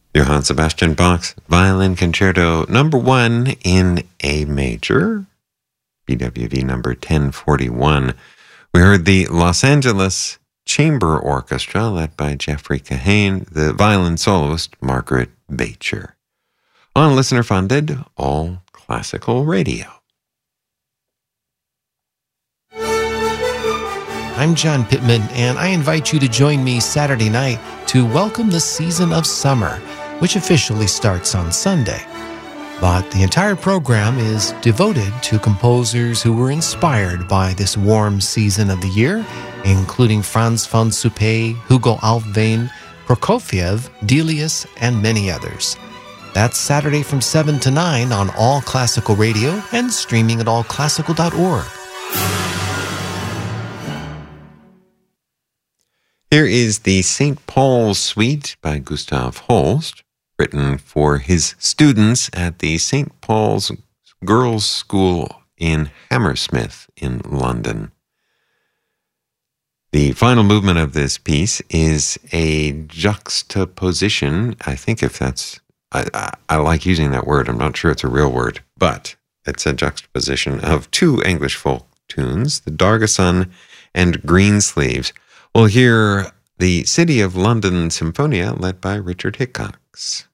Johann Sebastian Bach's Violin Concerto number 1 in A major, BWV number 1041. We heard the Los Angeles Chamber Orchestra, led by Jeffrey Kahane, the violin soloist Margaret Beecher. On listener-funded, all classical radio. I'm John Pittman, and I invite you to join me Saturday night to welcome the season of summer, which officially starts on Sunday. But the entire program is devoted to composers who were inspired by this warm season of the year, including Franz von Suppé, Hugo Alfvén, Prokofiev, Delius, and many others. That's Saturday from 7 to 9 on All Classical Radio and streaming at allclassical.org. Here is the St. Paul's Suite by Gustav Holst, written for his students at the St. Paul's Girls' School in Hammersmith in London. The final movement of this piece is a juxtaposition. I think if that's, I like using that word. I'm not sure it's a real word, but it's a juxtaposition of two English folk tunes, the Dargason and Greensleeves. We'll hear the City of London Symphonia, led by Richard Hickox.